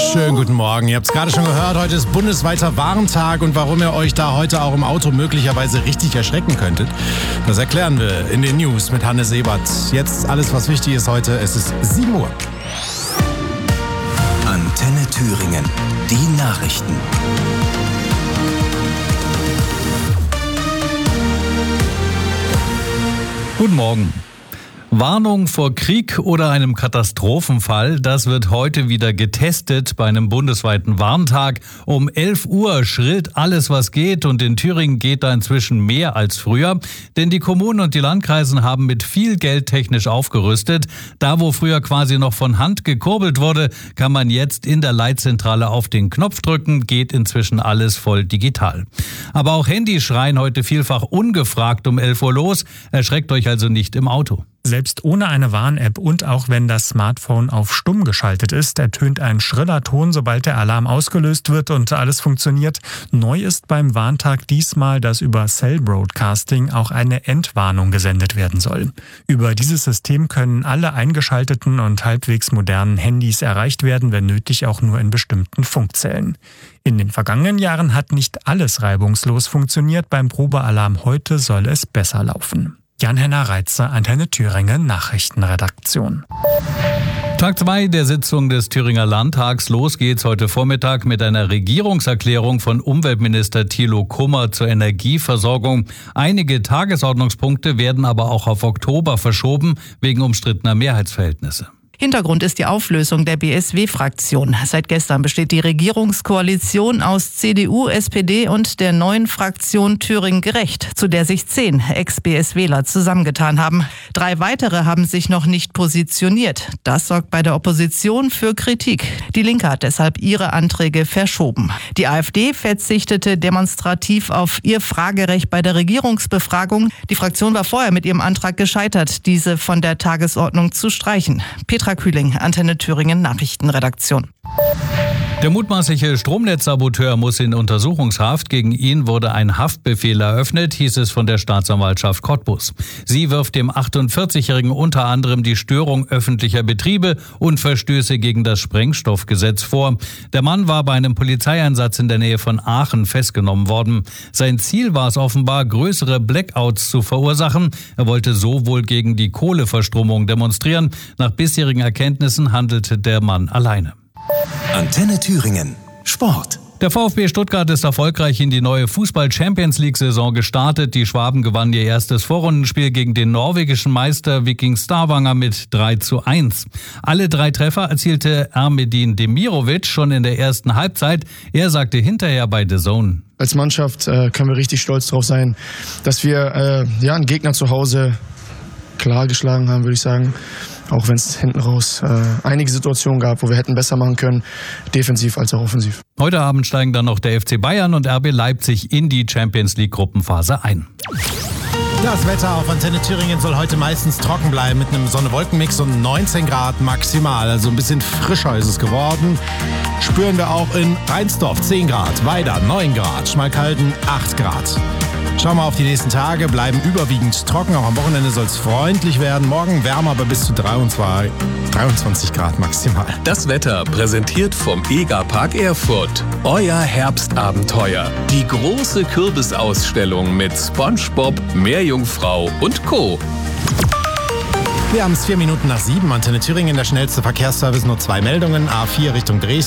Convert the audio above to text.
Schönen guten Morgen. Ihr habt es gerade schon gehört, heute ist bundesweiter Warntag und warum ihr euch da heute auch im Auto möglicherweise richtig erschrecken könntet, das erklären wir in den News mit Hannes Ebert. Jetzt alles, was wichtig ist heute, es ist 7 Uhr. Antenne Thüringen, die Nachrichten. Guten Morgen. Warnung vor Krieg oder einem Katastrophenfall, das wird heute wieder getestet bei einem bundesweiten Warntag. Um 11 Uhr schrillt alles, was geht, und in Thüringen geht da inzwischen mehr als früher. Denn die Kommunen und die Landkreise haben mit viel Geld technisch aufgerüstet. Da, wo früher quasi noch von Hand gekurbelt wurde, kann man jetzt in der Leitzentrale auf den Knopf drücken, geht inzwischen alles voll digital. Aber auch Handys schreien heute vielfach ungefragt um 11 Uhr los. Erschreckt euch also nicht im Auto. Selbst ohne eine Warn-App und auch wenn das Smartphone auf stumm geschaltet ist, ertönt ein schriller Ton, sobald der Alarm ausgelöst wird und alles funktioniert. Neu ist beim Warntag diesmal, dass über Cell Broadcasting auch eine Entwarnung gesendet werden soll. Über dieses System können alle eingeschalteten und halbwegs modernen Handys erreicht werden, wenn nötig auch nur in bestimmten Funkzellen. In den vergangenen Jahren hat nicht alles reibungslos funktioniert. Beim Probealarm heute soll es besser laufen. Jan-Henner Reitzer, Antenne Thüringen Nachrichtenredaktion. Tag 2 der Sitzung des Thüringer Landtags. Los geht's heute Vormittag mit einer Regierungserklärung von Umweltminister Thilo Kummer zur Energieversorgung. Einige Tagesordnungspunkte werden aber auch auf Oktober verschoben, wegen umstrittener Mehrheitsverhältnisse. Hintergrund ist die Auflösung der BSW-Fraktion. Seit gestern besteht die Regierungskoalition aus CDU, SPD und der neuen Fraktion Thüringen Gerecht, zu der sich 10 Ex-BSWler zusammengetan haben. 3 weitere haben sich noch nicht positioniert. Das sorgt bei der Opposition für Kritik. Die Linke hat deshalb ihre Anträge verschoben. Die AfD verzichtete demonstrativ auf ihr Fragerecht bei der Regierungsbefragung. Die Fraktion war vorher mit ihrem Antrag gescheitert, diese von der Tagesordnung zu streichen. Petra Kühling, Antenne Thüringen Nachrichtenredaktion. Der mutmaßliche Stromnetzsaboteur muss in Untersuchungshaft. Gegen ihn wurde ein Haftbefehl eröffnet, hieß es von der Staatsanwaltschaft Cottbus. Sie wirft dem 48-Jährigen unter anderem die Störung öffentlicher Betriebe und Verstöße gegen das Sprengstoffgesetz vor. Der Mann war bei einem Polizeieinsatz in der Nähe von Aachen festgenommen worden. Sein Ziel war es offenbar, größere Blackouts zu verursachen. Er wollte so wohl gegen die Kohleverstromung demonstrieren. Nach bisherigen Erkenntnissen handelte der Mann alleine. Antenne Thüringen. Sport. Der VfB Stuttgart ist erfolgreich in die neue Fußball-Champions-League-Saison gestartet. Die Schwaben gewannen ihr erstes Vorrundenspiel gegen den norwegischen Meister Viking Stavanger mit 3:1. Alle 3 Treffer erzielte Ermedin Demirovic schon in der ersten Halbzeit. Er sagte hinterher bei The Zone: Als Mannschaft können wir richtig stolz drauf sein, dass wir einen Gegner zu Hause klar geschlagen haben, würde ich sagen. Auch wenn es hinten raus einige Situationen gab, wo wir hätten besser machen können, defensiv als auch offensiv. Heute Abend steigen dann noch der FC Bayern und RB Leipzig in die Champions-League-Gruppenphase ein. Das Wetter auf Antenne Thüringen soll heute meistens trocken bleiben mit einem Sonne-Wolken-Mix und 19 Grad maximal. Also ein bisschen frischer ist es geworden. Spüren wir auch in Reinsdorf 10 Grad, Weida 9 Grad, Schmalkalden 8 Grad. Schauen wir auf die nächsten Tage, bleiben überwiegend trocken. Auch am Wochenende soll es freundlich werden. Morgen wärmer, aber bis zu 23 Grad maximal. Das Wetter präsentiert vom EGA-Park Erfurt. Euer Herbstabenteuer. Die große Kürbisausstellung mit SpongeBob, Meerjungfrau und Co. Wir haben es 4 Minuten nach 7. Antenne Thüringen, der schnellste Verkehrsservice, nur 2 Meldungen. A4 Richtung Dresden.